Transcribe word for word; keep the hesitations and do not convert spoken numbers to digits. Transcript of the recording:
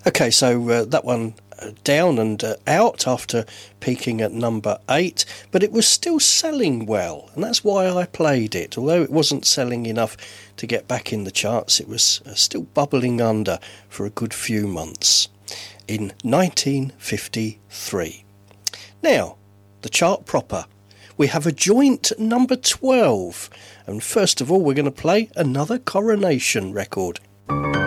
Okay, so uh, that one uh, down and uh, out after peaking at number eight, but it was still selling well, and that's why I played it. Although it wasn't selling enough to get back in the charts, it was uh, still bubbling under for a good few months in nineteen fifty-three. Now, the chart proper. We have a joint number twelve, and first of all we're going to play another Coronation record.